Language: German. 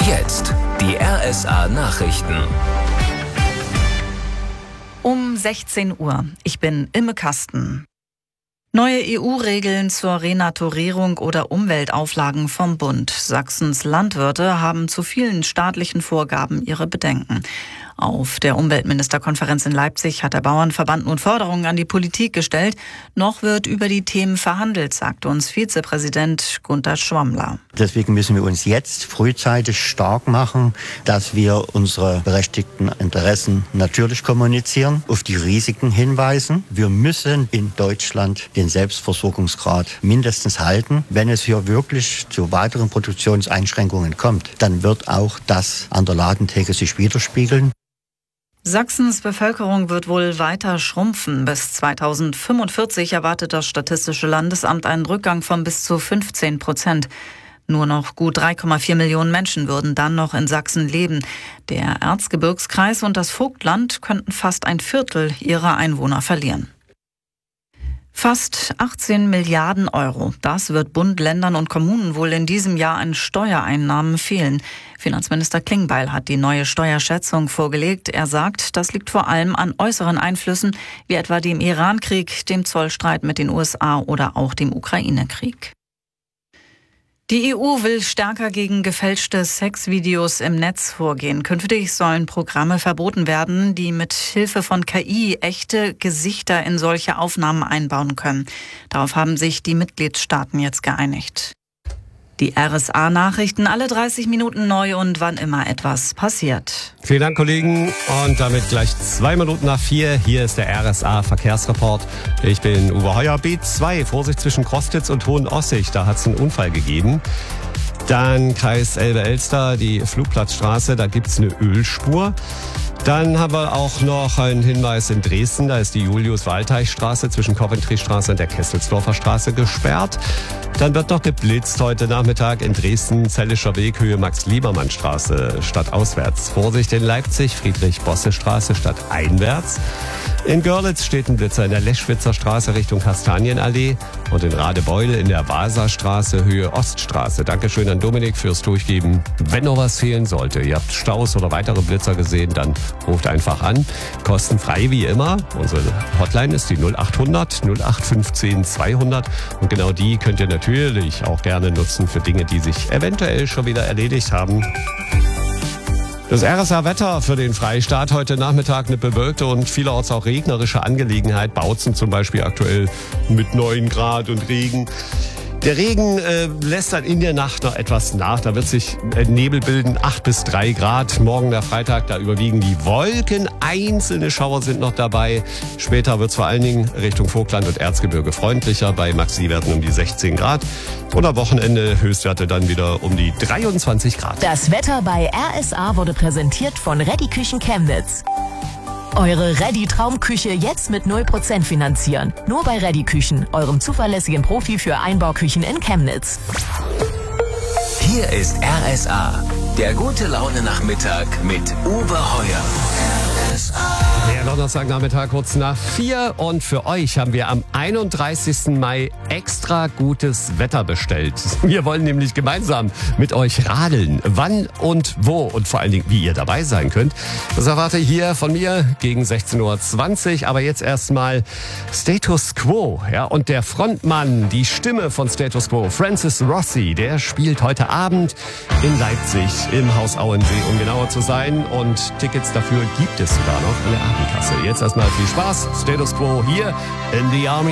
Jetzt die RSA Nachrichten. Um 16 Uhr. Ich bin Imme Kasten. Neue EU-Regeln zur Renaturierung oder Umweltauflagen vom Bund. Sachsens Landwirte haben zu vielen staatlichen Vorgaben ihre Bedenken. Auf der Umweltministerkonferenz in Leipzig hat der Bauernverband nun Forderungen an die Politik gestellt. Noch wird über die Themen verhandelt, sagt uns Vizepräsident Gunter Schwammler. Deswegen müssen wir uns jetzt frühzeitig stark machen, dass wir unsere berechtigten Interessen natürlich kommunizieren, auf die Risiken hinweisen. Wir müssen in Deutschland den Selbstversorgungsgrad mindestens halten. Wenn es hier wirklich zu weiteren Produktionseinschränkungen kommt, dann wird auch das an der Ladentheke sich widerspiegeln. Sachsens Bevölkerung wird wohl weiter schrumpfen. Bis 2045 erwartet das Statistische Landesamt einen Rückgang von bis zu 15%. Nur noch gut 3,4 Millionen Menschen würden dann noch in Sachsen leben. Der Erzgebirgskreis und das Vogtland könnten fast ein Viertel ihrer Einwohner verlieren. Fast 18 Milliarden Euro. Das wird Bund, Ländern und Kommunen wohl in diesem Jahr an Steuereinnahmen fehlen. Finanzminister Klingbeil hat die neue Steuerschätzung vorgelegt. Er sagt, das liegt vor allem an äußeren Einflüssen, wie etwa dem Iran-Krieg, dem Zollstreit mit den USA oder auch dem Ukraine-Krieg. Die EU will stärker gegen gefälschte Sexvideos im Netz vorgehen. Künftig sollen Programme verboten werden, die mit Hilfe von KI echte Gesichter in solche Aufnahmen einbauen können. Darauf haben sich die Mitgliedstaaten jetzt geeinigt. Die RSA-Nachrichten alle 30 Minuten neu und wann immer etwas passiert. Vielen Dank, Kollegen. Und damit gleich 2 Minuten nach 4. Hier ist der RSA-Verkehrsreport. Ich bin Uwe Heuer. B2, Vorsicht zwischen Krostitz und Hohenossig. Da hat es einen Unfall gegeben. Dann Kreis Elbe-Elster, die Flugplatzstraße. Da gibt es eine Ölspur. Dann haben wir auch noch einen Hinweis in Dresden. Da ist die Julius-Waldteich-Straße zwischen Coventry-Straße und der Kesselsdorfer Straße gesperrt. Dann wird noch geblitzt heute Nachmittag in Dresden, Zellischer Weg, Höhe Max-Liebermann-Straße stadtauswärts. Vorsicht in Leipzig, Friedrich-Bosse-Straße stadteinwärts. In Görlitz steht ein Blitzer in der Leschwitzer Straße Richtung Kastanienallee und in Radebeul in der Waserstraße Höhe Oststraße. Dankeschön an Dominik fürs Durchgeben. Wenn noch was fehlen sollte, ihr habt Staus oder weitere Blitzer gesehen, dann ruft einfach an. Kostenfrei wie immer. Unsere Hotline ist die 0800 0815 200 und genau die könnt ihr natürlich auch gerne nutzen für Dinge, die sich eventuell schon wieder erledigt haben. Das RSA-Wetter für den Freistaat heute Nachmittag eine bewölkte und vielerorts auch regnerische Angelegenheit. Bautzen zum Beispiel aktuell mit 9 Grad und Regen. Der Regen lässt dann in der Nacht noch etwas nach. Da wird sich Nebel bilden, 8 bis 3 Grad. Morgen der Freitag, da überwiegen die Wolken. Einzelne Schauer sind noch dabei. Später wird es vor allen Dingen Richtung Vogtland und Erzgebirge freundlicher. Bei Maxi-Werten um die 16 Grad. Und am Wochenende Höchstwerte dann wieder um die 23 Grad. Das Wetter bei RSA wurde präsentiert von Reddy Küchen Chemnitz. Eure Reddy-Traumküche jetzt mit 0% finanzieren. Nur bei Reddy Küchen, eurem zuverlässigen Profi für Einbauküchen in Chemnitz. Hier ist RSA, der gute Laune-Nachmittag mit Uwe Heuer. Der Donnerstagnachmittag kurz nach 4 und für euch haben wir am 31. Mai extra gutes Wetter bestellt. Wir wollen nämlich gemeinsam mit euch radeln, wann und wo und vor allen Dingen, wie ihr dabei sein könnt. Das erwarte ich hier von mir gegen 16.20 Uhr, aber jetzt erstmal Status Quo. Ja, und der Frontmann, die Stimme von Status Quo, Francis Rossi, der spielt heute Abend in Leipzig im Haus Auensee, um genauer zu sein. Und Tickets dafür gibt es sogar noch in der Abendkasse. Jetzt erstmal viel Spaß. Status Quo hier in the Army.